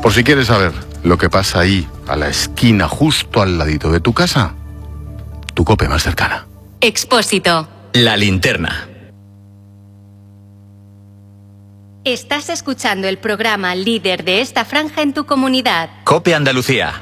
Por si quieres saber lo que pasa ahí, a la esquina, justo al ladito de tu casa, tu COPE más cercana. Expósito. La linterna. Estás escuchando el programa líder de esta franja en tu comunidad. COPE Andalucía.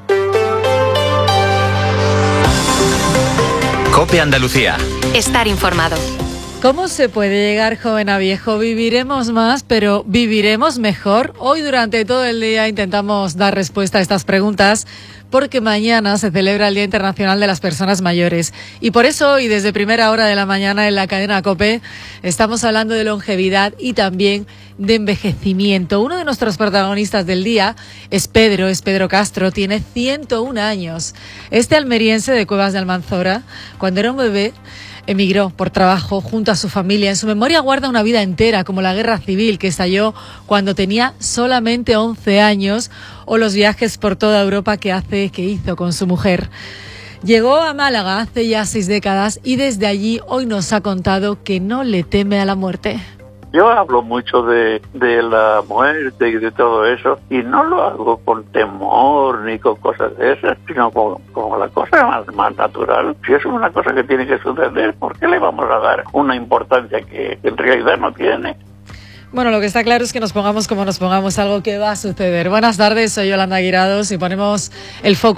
COPE Andalucía. Estar informado. ¿Cómo se puede llegar joven a viejo? Viviremos más, pero ¿viviremos mejor? Hoy durante todo el día intentamos dar respuesta a estas preguntas porque mañana se celebra el Día Internacional de las Personas Mayores. Y por eso hoy, desde primera hora de la mañana en la cadena COPE, estamos hablando de longevidad y también de envejecimiento. Uno de nuestros protagonistas del día es Pedro Castro, tiene 101 años. Este almeriense de Cuevas de Almanzora, cuando era un bebé, emigró por trabajo junto a su familia. En su memoria guarda una vida entera, como la guerra civil que estalló cuando tenía solamente 11 años, o los viajes por toda Europa que hizo con su mujer. Llegó a Málaga hace ya 6 décadas y desde allí hoy nos ha contado que no le teme a la muerte. Yo hablo mucho de la muerte y de todo eso, y no lo hago con temor ni con cosas de esas, sino como la cosa más natural. Si es una cosa que tiene que suceder, ¿por qué le vamos a dar una importancia que en realidad no tiene? Bueno, lo que está claro es que nos pongamos como nos pongamos, algo que va a suceder. Buenas tardes, soy Yolanda Guirados y ponemos el foco